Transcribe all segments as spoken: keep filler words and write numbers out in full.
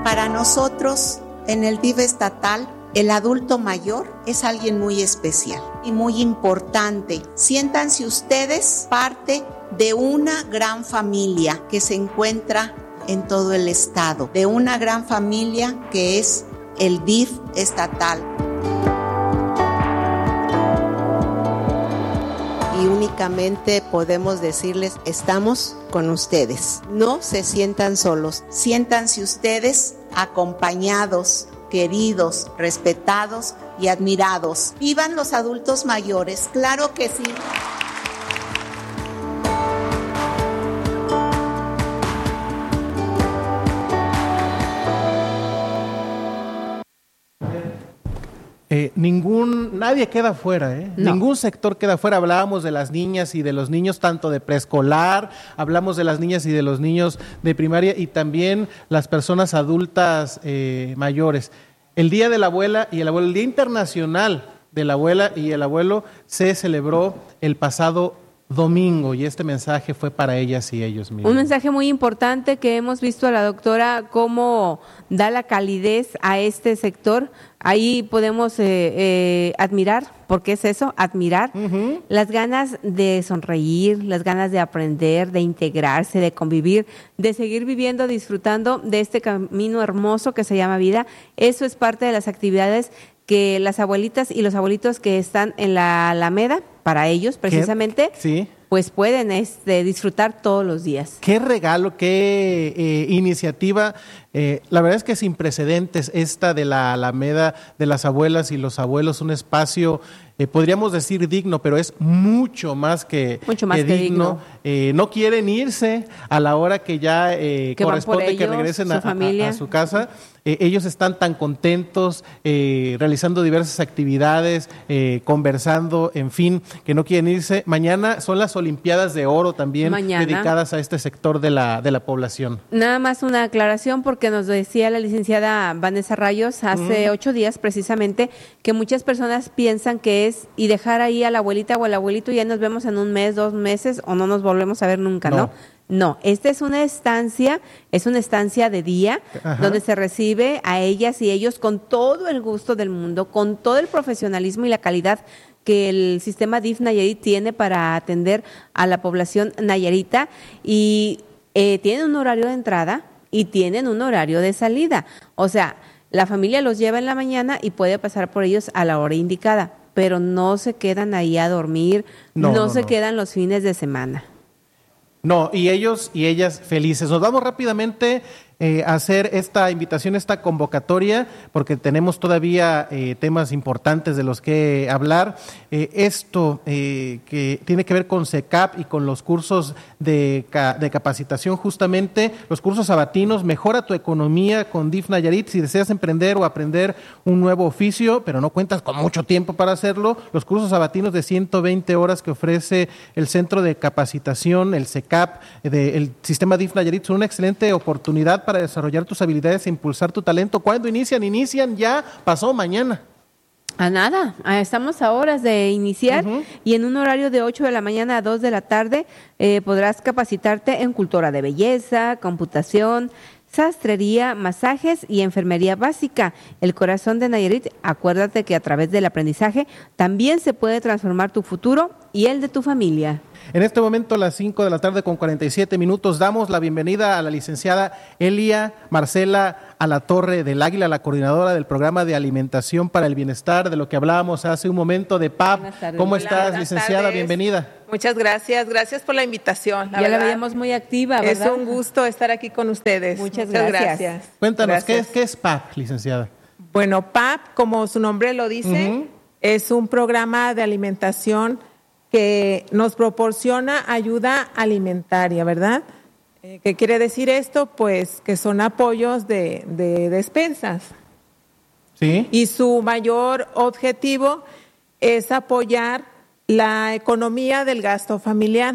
Para nosotros, en el D I F estatal, el adulto mayor es alguien muy especial y muy importante. Siéntanse ustedes parte de una gran familia que se encuentra en todo el estado, de una gran familia que es el D I F estatal. Y únicamente podemos decirles, estamos con ustedes. No se sientan solos, siéntanse ustedes acompañados, queridos, respetados y admirados. ¡Vivan los adultos mayores! ¡Claro que sí! Eh, ningún, nadie queda fuera, ¿eh? No. Ningún sector queda fuera. Hablábamos de las niñas y de los niños, tanto de preescolar, hablamos de las niñas y de los niños de primaria y también las personas adultas eh, mayores. El Día de la Abuela y el Abuelo, el Día Internacional de la Abuela y el Abuelo se celebró el pasado domingo y este mensaje fue para ellas y ellos mismos. Un mensaje muy importante que hemos visto a la doctora cómo da la calidez a este sector. Ahí podemos eh, eh, admirar, porque es eso, admirar uh-huh. las ganas de sonreír, las ganas de aprender, de integrarse, de convivir, de seguir viviendo, disfrutando de este camino hermoso que se llama vida. Eso es parte de las actividades que las abuelitas y los abuelitos que están en la Alameda, para ellos precisamente, sí. pues pueden este, disfrutar todos los días. Qué regalo, qué eh, iniciativa. Eh, la verdad es que sin precedentes esta de la Alameda de las abuelas y los abuelos, un espacio, eh, podríamos decir digno, pero es mucho más que, mucho más que, que digno. digno. Eh, no quieren irse a la hora que ya eh, que corresponde ellos, que regresen su a, a, a su casa. Eh, ellos están tan contentos, eh, realizando diversas actividades, eh, conversando, en fin, que no quieren irse. Mañana son las Olimpiadas de Oro también, Mañana. dedicadas a este sector de la, de la población. Nada más una aclaración, porque nos decía la licenciada Vanessa Rayos hace mm. ocho días precisamente que muchas personas piensan que es y dejar ahí a la abuelita o al abuelito y ya nos vemos en un mes, dos meses o no nos volvemos a ver nunca, ¿no? ¿no? No, esta es una estancia, es una estancia de día, ajá, donde se recibe a ellas y ellos con todo el gusto del mundo, con todo el profesionalismo y la calidad que el sistema D I F Nayarit tiene para atender a la población nayarita, y eh, tienen un horario de entrada y tienen un horario de salida. O sea, la familia los lleva en la mañana y puede pasar por ellos a la hora indicada, pero no se quedan ahí a dormir, no, no, no se no. quedan los fines de semana. No, y ellos y ellas felices. Nos vamos rápidamente eh, a hacer esta invitación, esta convocatoria, porque tenemos todavía eh, temas importantes de los que hablar. Eh, esto eh, que tiene que ver con C E C A P y con los cursos de, de capacitación, justamente, los cursos sabatinos, Mejora tu economía con D I F Nayarit. Si deseas emprender o aprender un nuevo oficio, pero no cuentas con mucho tiempo para hacerlo, los cursos sabatinos de ciento veinte horas que ofrece el Centro de Capacitación, el C E C A P, del sistema D I F Nayarit, son una excelente oportunidad para desarrollar tus habilidades e impulsar tu talento. ¿Cuándo inician? Inician ya, pasó mañana. A nada, estamos a horas de iniciar uh-huh. y en un horario de ocho de la mañana a dos de la tarde eh, podrás capacitarte en cultura de belleza, computación, sastrería, masajes y enfermería básica. El corazón de Nayarit, acuérdate que a través del aprendizaje también se puede transformar tu futuro y el de tu familia. En este momento, a las cinco de la tarde con cuarenta y siete minutos, damos la bienvenida a la licenciada Elia Marcela Alatorre del Águila, la coordinadora del programa de alimentación para el bienestar, de lo que hablábamos hace un momento de P A P. ¿Cómo Hola, estás, licenciada? Tardes. Bienvenida. Muchas gracias, gracias por la invitación. La ya verdad, la veíamos muy activa, ¿verdad? Es un gusto estar aquí con ustedes. Muchas, Muchas gracias. gracias. Cuéntanos, gracias. ¿qué, ¿qué es P A P, licenciada? Bueno, P A P, como su nombre lo dice, uh-huh. es un programa de alimentación que nos proporciona ayuda alimentaria, ¿verdad? Eh, ¿Qué quiere decir esto? Pues que son apoyos de, de despensas. Sí. Y su mayor objetivo es apoyar la economía del gasto familiar,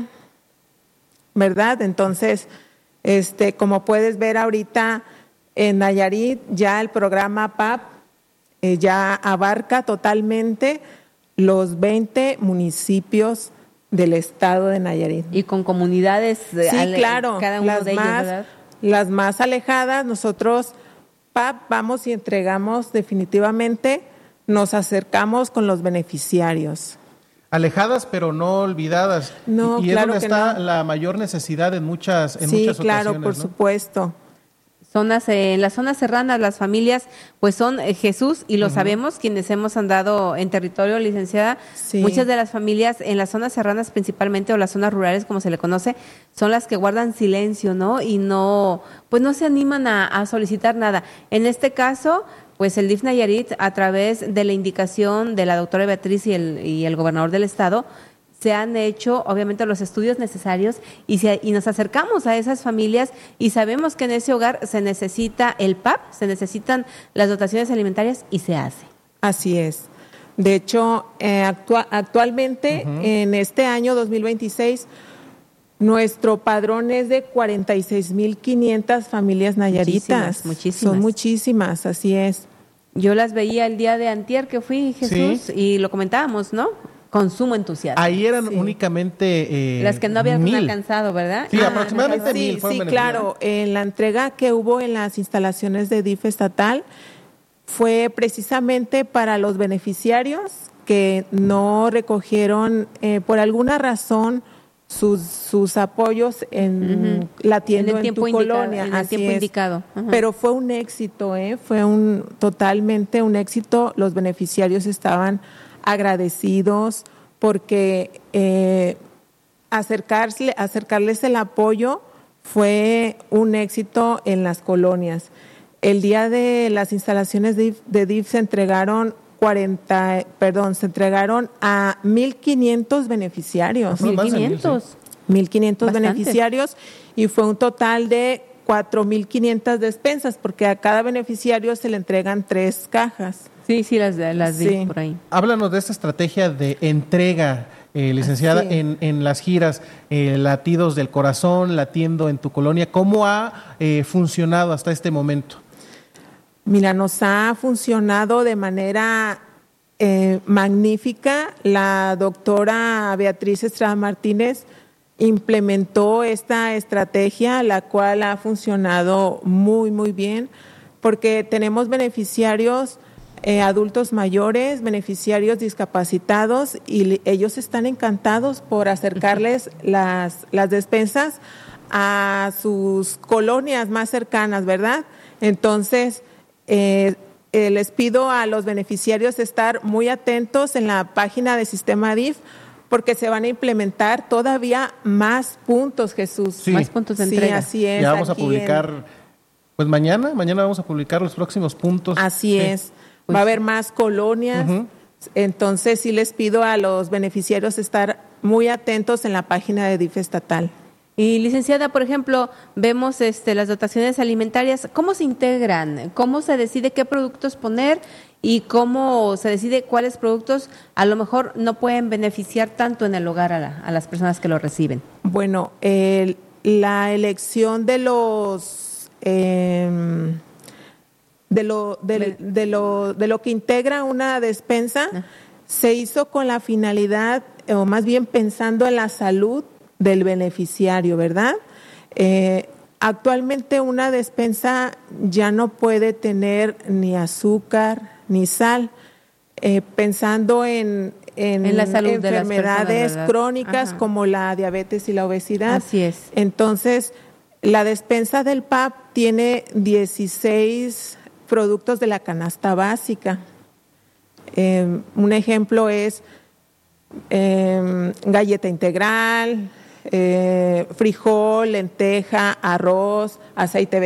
¿verdad? Entonces, este, como puedes ver ahorita en Nayarit, ya el programa P A P eh, ya abarca totalmente los veinte municipios del estado de Nayarit. Y con comunidades, sí, ale- claro, cada uno las de ellos, más, ¿verdad? Las más alejadas, nosotros P A P vamos y entregamos definitivamente, nos acercamos con los beneficiarios. Alejadas pero no olvidadas. No, y, y claro es donde que está no. la mayor necesidad en muchas, en sí, muchas ocasiones. claro, por ¿no? supuesto. Zonas, eh, en las zonas serranas, las familias, pues son eh, Jesús, y lo Ujú. sabemos quienes hemos andado en territorio, licenciada. Sí. Muchas de las familias en las zonas serranas principalmente, o las zonas rurales como se le conoce, son las que guardan silencio, ¿no? Y no, pues no se animan a, a solicitar nada. En este caso, pues el D I F Nayarit, a través de la indicación de la doctora Beatriz y el, y el gobernador del estado, se han hecho obviamente los estudios necesarios y, se, y nos acercamos a esas familias y sabemos que en ese hogar se necesita el P A P, se necesitan las dotaciones alimentarias y se hace. Así es. De hecho, eh, actua- actualmente, uh-huh. en este año dos mil veintiséis, nuestro padrón es de cuarenta y seis mil quinientas familias nayaritas. Muchísimas, muchísimas. Son muchísimas, así es. Yo las veía el día de antier que fui, Jesús, sí. y lo comentábamos, ¿no? Consumo entusiasta. Ahí eran sí. únicamente eh, las que no habían mil. alcanzado, ¿verdad? Sí, ah, aproximadamente sí, mil. Sí, claro. En la entrega que hubo en las instalaciones de D I F estatal fue precisamente para los beneficiarios que no recogieron eh, por alguna razón sus sus apoyos en uh-huh. la tienda en, el en tiempo tu indicado, colonia. en el Así tiempo es. indicado. Uh-huh. Pero fue un éxito, ¿eh? Fue un totalmente un éxito. Los beneficiarios estaban agradecidos porque eh, acercarse, acercarles el apoyo fue un éxito en las colonias. El día de las instalaciones de, de D I F se entregaron cuarenta, perdón, se entregaron a mil quinientos beneficiarios. mil quinientos. mil quinientos beneficiarios y fue un total de cuatro mil quinientas despensas porque a cada beneficiario se le entregan tres cajas. Sí, sí, las, las vi Sí. por ahí. Háblanos de esta estrategia de entrega, eh, licenciada, Sí. en, en las giras, eh, Latidos del Corazón, Latiendo en tu Colonia. ¿Cómo ha eh, funcionado hasta este momento? Mira, nos ha funcionado de manera eh, magnífica. La doctora Beatriz Estrada Martínez implementó esta estrategia, la cual ha funcionado muy, muy bien, porque tenemos beneficiarios eh, adultos mayores, beneficiarios discapacitados, y li- ellos están encantados por acercarles las, las despensas a sus colonias más cercanas, ¿verdad? Entonces, eh, eh, les pido a los beneficiarios estar muy atentos en la página de Sistema D I F, porque se van a implementar todavía más puntos, Jesús. Sí. Más puntos de Sí, entrega. así es. Ya vamos a aquí publicar, en- pues mañana, mañana vamos a publicar los próximos puntos. Así Sí. es. Va a haber más colonias. Ujú. Entonces, sí les pido a los beneficiarios estar muy atentos en la página de D I F estatal. Y licenciada, por ejemplo, vemos este, las dotaciones alimentarias, ¿cómo se integran? ¿Cómo se decide qué productos poner? Y cómo se decide cuáles productos a lo mejor no pueden beneficiar tanto en el hogar a, la, a las personas que lo reciben. Bueno, el- la elección de los eh, de lo de, de lo de lo que integra una despensa Ah. se hizo con la finalidad, o más bien pensando en la salud del beneficiario, ¿verdad? Eh, actualmente una despensa ya no puede tener ni azúcar ni sal, eh, pensando en, en, En la salud de las enfermedades personas, ¿verdad? crónicas Ajá. como la diabetes y la obesidad. Así es. Entonces, la despensa del P A P tiene dieciséis productos de la canasta básica. Eh, un ejemplo es eh, galleta integral, eh, frijol, lenteja, arroz, aceite